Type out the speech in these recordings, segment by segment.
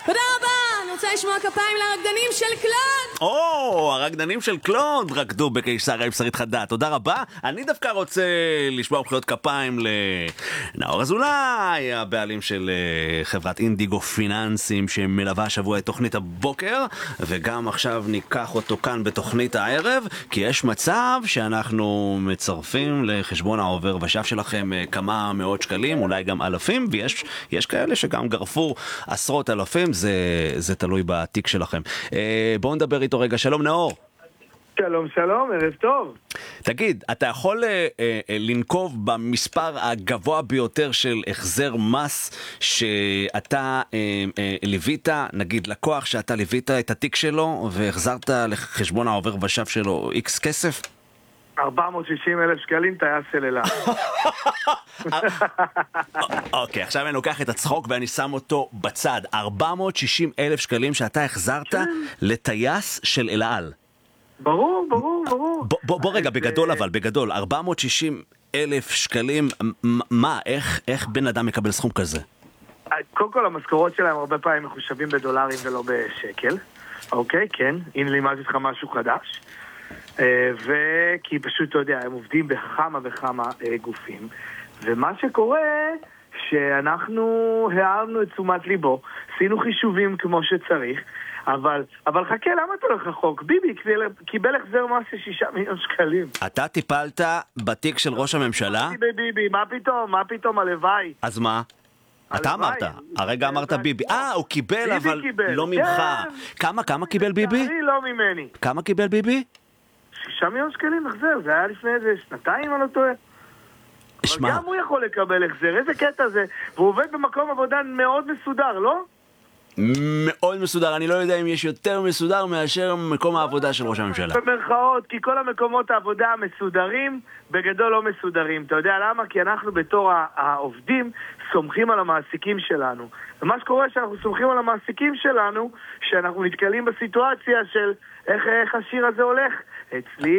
תודה רבה! אני רוצה לשמוע כפיים לרקדנים של קלוד! הרקדנים של קלוד רקדו בקיסריה עם שרית חדד. תודה רבה. אני דווקא רוצה לשמוע מחיאות כפיים לנאור אזולאי, הבעלים של חברת אינדיגו פיננסים שמלווה השבוע את תוכנית הבוקר, וגם עכשיו ניקח אותו כאן בתוכנית הערב, כי יש מצב שאנחנו מצרפים לחשבון העובר ושב שלכם כמה מאות שקלים, אולי גם אלפים, ויש כאלה שגם גרפו עשרות אלפים. זה תלוי בתיק שלכם. בואו נדבר איתו רגע. שלום נאור. שלום, שלום, ערב טוב. תגיד, אתה יכול לנקוב במספר הגבוה ביותר של החזר מס שאתה ליווית, נגיד לקוח שאתה ליווית את התיק שלו והחזרת לחשבון העובר ושב שלו X כסף? 460,000 שקלים טייס של אלה. אוקיי, עכשיו אני לוקח את הצחוק ואני שם אותו בצד. 460,000 שקלים שאתה החזרת לטייס של אל על. ברור. בוא רגע, בגדול, 460,000 שקלים, מה, איך בן אדם מקבל סכום כזה? קודם כל, המשכורות שלהם הרבה פעמים מחושבים בדולרים ולא בשקל. אוקיי, כן, הנה לימדתי לך משהו חדש. וכי פשוט, אתה יודע, הם עובדים בכמה וכמה גופים. ומה שקורה, שאנחנו הערנו את תשומת ליבו, עשינו חישובים כמו שצריך, אבל חכה, למה אתה הולך רחוק? ביבי קיבל החזר מס של 6 מיליון שקלים. אתה טיפלת בתיק של ראש הממשלה? ביבי, מה פתאום, הלוואי. אז מה? אתה אמרת, הרגע אמרת ביבי. הוא קיבל, אבל לא ממך. כמה קיבל ביבי? לא ממני. כמה קיבל ביבי? 6 מיליון שקלים החזר, זה היה לפני איזה שנתיים, אני לא טועה. אבל גם הוא יכול לקבל החזר, איזה קטע זה, והוא עובד במקום עבודה מאוד מסודר, לא? מאוד מסודר, אני לא יודע אם יש יותר מסודר מאשר מקום העבודה של ראש הממשלה. במרכאות, כי כל המקומות העבודה המסודרים, בגדול לא מסודרים. אתה יודע למה? כי אנחנו בתור העובדים סומכים על המעסיקים שלנו. ומה שקורה שאנחנו סומכים על המעסיקים שלנו, שאנחנו נתקלים בסיטואציה של איך השיר הזה הולך. אצלי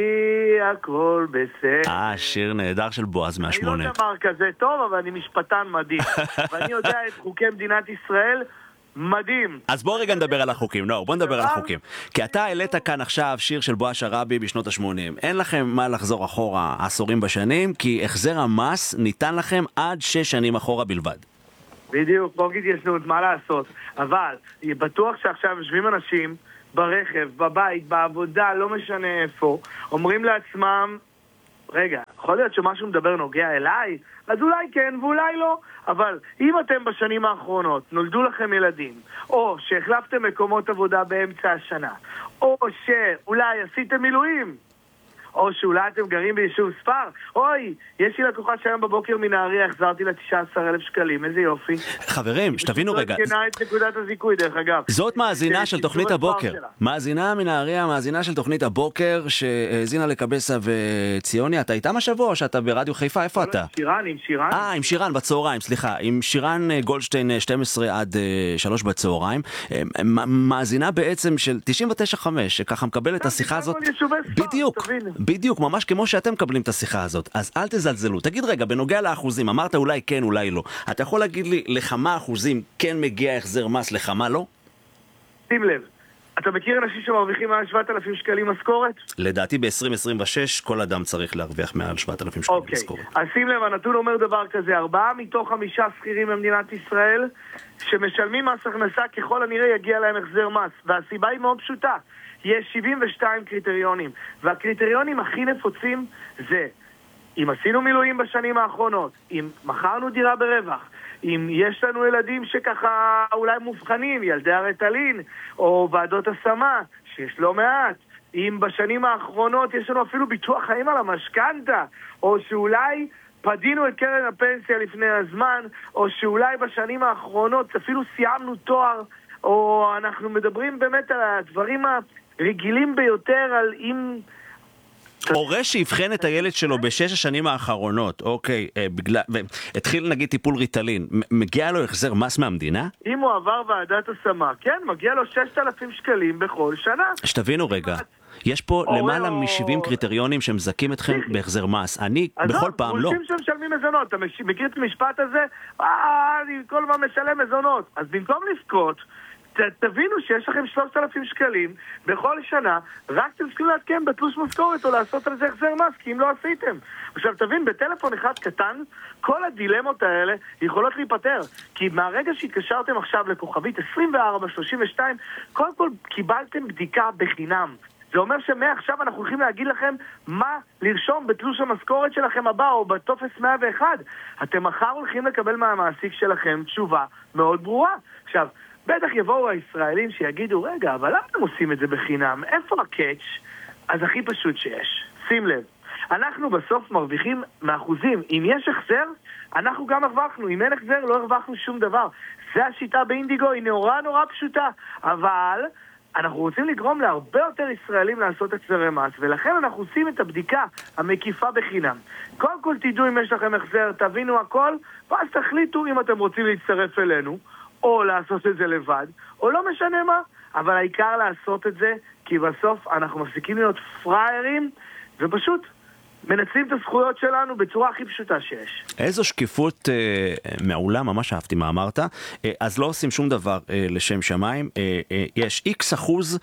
הכל בסדר. שיר נהדר של בועז מה8. אני לא דבר כזה טוב, אבל אני משפטן מדהים. ואני יודע את חוקי מדינת ישראל מדהים. אז בוא רגע נדבר על החוקים. בוא נדבר על החוקים. כי אתה העלית כאן עכשיו שיר של בועז שרעבי בשנות ה-80. אין לכם מה לחזור אחורה עשורים בשנים, כי החזר המס ניתן לכם עד 6 שנים אחורה בלבד. בדיוק, בוא נגיד ישנות, מה לעשות. אבל בטוח שעכשיו יושבים אנשים ברכב, בבית, בעבודה, לא משנה איפה, אומרים לעצמם, רגע, יכול להיות שמשהו מדבר נוגע אליי? אז אולי כן ואולי לא. אבל אם אתם בשנים האחרונות נולדו לכם ילדים, או שהחלפתם מקומות עבודה באמצע השנה, או שאולי עשיתם מילואים, או שאולי אתם גרים ביישוב ספר, יש לי לקוחה שהיום בבוקר מנהריה החזרתי לה 19,000 שקלים, איזה יופי. חברים, שתבינו רגע. את נקודת הזיכוי, דרך אגב. זאת מאזינה של תוכנית הבוקר. מאזינה מנהריה, מאזינה של תוכנית הבוקר, שהזינה לקבסה וציוני. אתה איתם השבוע או שאתה ברדיו חיפה? איפה אתה? עם שירן. עם שירן בצהריים, סליחה. עם שירן גולדשטיין 12 עד 3 בצהריים. מאזינה בעצם של 99.5, שככה מקבל את השיחה הזאת. בדיוק, ממש כמו שאתם מקבלים את השיחה הזאת. אז אל תזלזלו. תגיד רגע, בנוגע לאחוזים, אמרת אולי כן, אולי לא. אתה יכול להגיד לי לכמה אחוזים כן מגיע החזר מס, לכמה לא? שים לב, אתה מכיר אנשים שמרוויחים מעל 7,000 שקלים משכורת? לדעתי ב-2026 כל אדם צריך להרוויח מעל 7,000 שקלים משכורת. אז שים לב, הנתון אומר דבר כזה, 4 מתוך 5 שכירים במדינת ישראל שמשלמים מס הכנסה ככל הנראה יגיע להם החזר מס, והסיבה היא מאוד פשוטה. יש 72 קריטריונים, והקריטריונים הכי נפוצים זה אם עשינו מילואים בשנים האחרונות, אם מכרנו דירה ברווח, אם יש לנו ילדים שככה אולי מובחנים, ילדי הרטלין, או ועדות השמה, שיש לא מעט, אם בשנים האחרונות יש לנו אפילו ביטוח חיים על המשכנתה, או שאולי פדינו את קרן הפנסיה לפני הזמן, או שאולי בשנים האחרונות אפילו סיימנו תואר, או אנחנו מדברים באמת על הדברים רגילים ביותר, על אם הורה שיבחן את הילד שלו בשש השנים האחרונות, אוקיי, התחיל נגיד טיפול ריטלין, מגיע לו החזר מס מהמדינה? אם הוא עבר ועדת השמה, כן, מגיע לו 6,000 שקלים בכל שנה. שתבינו רגע, יש פה למעלה מ-70 קריטריונים שמזכים אתכם בהחזר מס. אני בכל פעם לא. גולשים שמשלמים מזונות, אתה מכיר את המשפט הזה? אני כל מה משלם מזונות. אז במקום לבכות, תבינו שיש לכם 3,000 שקלים בכל שנה, רק אתם צריכים להתקן בתלוש משכורת או לעשות על זה החזר מס, כי אם לא עשיתם. עכשיו תבין, בטלפון אחד קטן, כל הדילמות האלה יכולות להיפטר. כי מהרגע שהתקשרתם עכשיו לכוכבית 2432, קודם כל קיבלתם בדיקה בחינם. זה אומר שמעכשיו אנחנו הולכים להגיד לכם מה לרשום בתלוש המשכורת שלכם הבא או בטופס 101. אתם מחר הולכים לקבל מהמעסיק שלכם תשובה מאוד ברורה. עכשיו, בטח יבואו הישראלים שיגידו, רגע, אבל למה אתם עושים את זה בחינם? איפה הקאץ'? אז הכי פשוט שיש. שים לב, אנחנו בסוף מרוויחים מאחוזים. אם יש החזר, אנחנו גם הרווחנו. אם אין החזר, לא הרווחנו שום דבר. זה השיטה באינדיגו, היא נורא פשוטה. אבל אנחנו רוצים לגרום להרבה יותר ישראלים לעשות החזרי מס, ולכן אנחנו עושים את הבדיקה המקיפה בחינם. קודם כל תדעו אם יש לכם החזר, תבינו הכל, ואז תחליטו אם אתם רוצים להצטרף אלינו, או לעשות את זה לבד, או לא משנה מה, אבל העיקר לעשות את זה, כי בסוף אנחנו מפסיקים להיות פריירים, ופשוט מנצלים את הזכויות שלנו בצורה הכי פשוטה שיש. איזו שקיפות מעולה, ממש אהבתי מה אמרת. אז לא עושים שום דבר לשם שמיים. יש X אחוז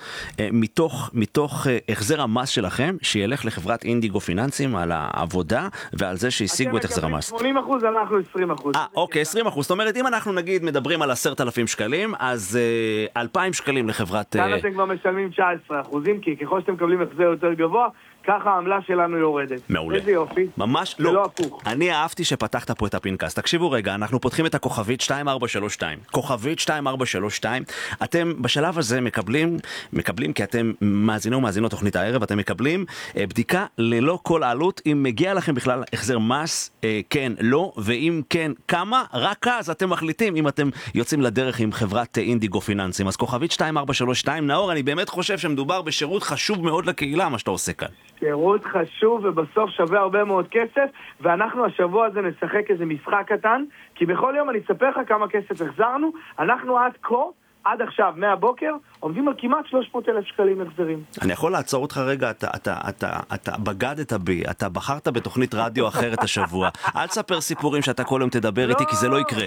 מתוך החזר המס שלכם, שילך לחברת אינדיגו פיננסים על העבודה ועל זה שהשיגו את החזר המס. 80%, אנחנו 20%. אוקיי, 20%. זאת אומרת, אם אנחנו נגיד מדברים על 10,000 שקלים, אז 2,000 שקלים לחברת... כאן אתם כבר משלמים 19%, כי ככל שאתם מקבלים החזר יותר גבוה, ככה העמלה שלנו יורדת. מעולה. איזה יופי. ממש לא. לא. הפוך. אני אהבתי שפתחת פה את הפנקס. תקשיבו רגע, אנחנו פותחים את הכוכבית 2432. כוכבית 2432. אתם בשלב הזה מקבלים כי אתם מאזינות תוכנית הערב, אתם מקבלים בדיקה ללא כל עלות, אם מגיע לכם בכלל החזר מס, כן, לא, ואם כן, כמה, רק אז אתם מחליטים אם אתם יוצאים לדרך עם חברת אינדיגו פיננסים. אז כוכבית 2432, נאור, אני באמת חושב שמדובר בשירות חשוב מאוד לקהילה, מה שאתה עושה כאן. שירות חשוב ובסוף שווה הרבה מאוד כסף, ואנחנו השבוע הזה נשחק איזה משחק קטן, כי בכל יום אני אספר לך כמה כסף החזרנו. אנחנו עד עכשיו, מהבוקר, עומדים על כמעט 300,000 שקלים החזרים. אני יכול לעצור אותך רגע, אתה בגדת בי, אתה בחרת בתוכנית רדיו אחרת השבוע. אל תספר סיפורים שאתה כל יום תדבר איתי, כי זה לא יקרה.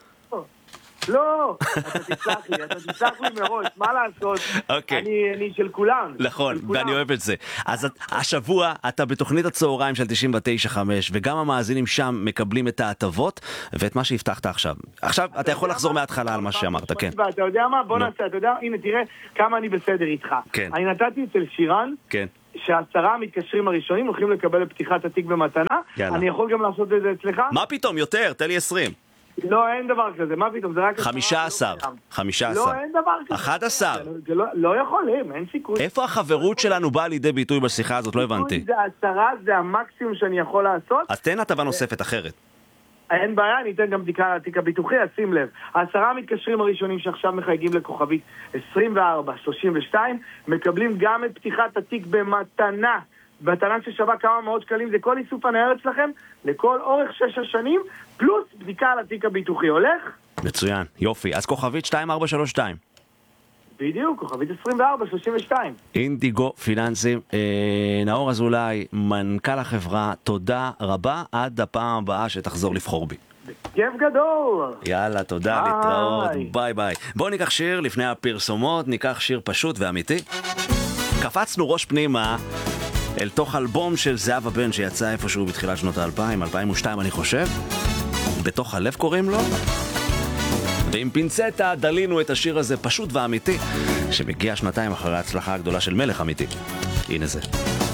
לא, אתה תצלח לי מראש, מה לעשות? אני של כולם. נכון, ואני אוהב את זה. אז השבוע אתה בתוכנית הצהריים של 99.5, וגם המאזינים שם מקבלים את ההטבות, ואת מה שהבטחת עכשיו. עכשיו, אתה יכול לחזור מההתחלה על מה שאמרת, כן. אתה יודע מה? בוא נעשה, אתה יודע, הנה תראה כמה אני בסדר איתך. אני נתתי אצל שירן, ש10 המתקשרים הראשונים הולכים לקבל לפתיחת התיק במתנה. אני יכול גם לעשות את זה אצלך? מה פתאום, יותר, תן לי 20. לא, אין דבר כזה, מה פתאום, זה רק... 15. לא, אין דבר כזה. 11. לא יכולים, אין סיכוי. איפה החברות שלנו באה לידי ביטוי בשיחה הזאת? לא הבנתי. זה 10, זה המקסימום שאני יכול לעשות. אז תן הטבה נוספת אחרת. אין בעיה, אני אתן גם בדיקה לתיק הביטוחי, שים לב. 10 המתקשרים הראשונים שעכשיו מחייגים לכוכבית 2432, מקבלים גם את פתיחת התיק במתנה. מתנה ששווה כמה מאות שקלים, זה כל איסוף הניירת שלכם, לכל אורך 6 השנים, פלוס בדיקה על התיק הביטוחי. הולך? מצוין, יופי. אז כוכבית 2432. בדיוק, כוכבית 2432. אינדיגו פיננסים. נאור אזולאי, מנכ"ל החברה, תודה רבה, עד הפעם הבאה שתחזור לבחור בי. כיף גדול. יאללה, תודה, להתראות, ביי ביי. בואו ניקח שיר לפני הפרסומות, ניקח שיר פשוט ואמיתי. קפצנו ראש פנימה אל תוך אלבום של זהבה בן שיצא איפשהו בתחילת שנות ה-2000, 2002 אני חושב. בתוך הלב קוראים לו. ועם פינצטה דלינו את השיר הזה פשוט ואמיתי, שמגיע 2 אחרי ההצלחה הגדולה של מלך אמיתי. הנה זה.